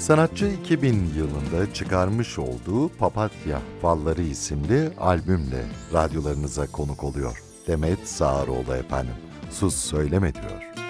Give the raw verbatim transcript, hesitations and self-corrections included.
Sanatçı iki bin yılında çıkarmış olduğu Papatya Falları isimli albümle radyolarınıza konuk oluyor. Demet Sağaroğlu efendim. Sus söyleme diyor.